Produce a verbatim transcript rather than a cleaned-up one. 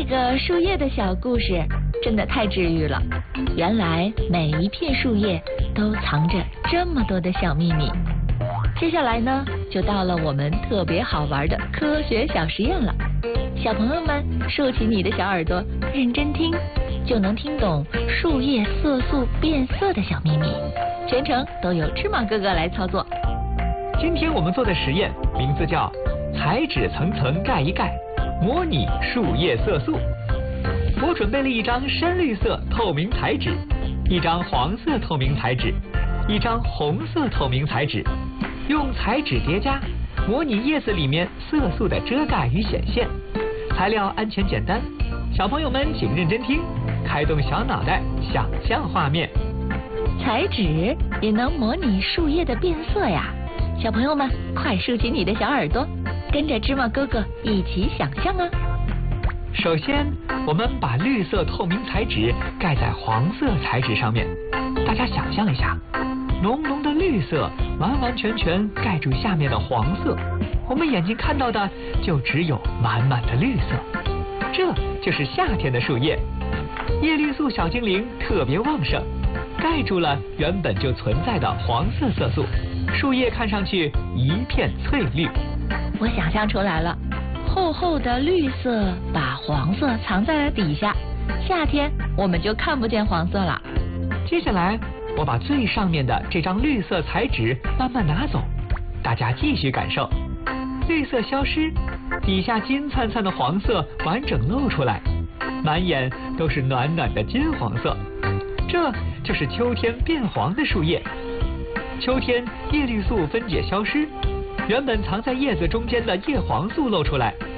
这个树叶的小故事真的太治愈了。原来每一片树叶都藏着这么多的小秘密。接下来呢，就到了我们特别好玩的科学小实验了。小朋友们竖起你的小耳朵，认真听，就能听懂树叶色素变色的小秘密。全程都由芝麻哥哥来操作。 今天我们做的实验名字叫彩纸层层盖一盖，模拟树叶色素。我准备了一张深绿色透明彩纸，一张黄色透明彩纸，一张红色透明彩纸，用彩纸叠加，模拟叶子里面色素的遮盖与显现。材料安全简单，小朋友们请认真听，开动小脑袋，想象画面。 彩纸也能模拟树叶的变色呀！小朋友们，快竖起你的小耳朵，跟着芝麻哥哥一起想象啊！ 首先，我们把绿色透明彩纸盖在黄色彩纸上面，大家想象一下，浓浓的绿色完完全全盖住下面的黄色，我们眼睛看到的就只有满满的绿色。这就是夏天的树叶，叶绿素小精灵特别旺盛，盖住了原本就存在的黄色色素，树叶看上去一片翠绿。 我想象出来了，厚厚的绿色把黄色藏在了底下，夏天我们就看不见黄色了。 接下来我把最上面的这张绿色彩纸慢慢拿走，大家继续感受。绿色消失，底下金灿灿的黄色完整露出来，满眼都是暖暖的金黄色。这就是秋天变黄的树叶。秋天叶绿素分解消失，原本藏在叶子中间的叶黄素露出来，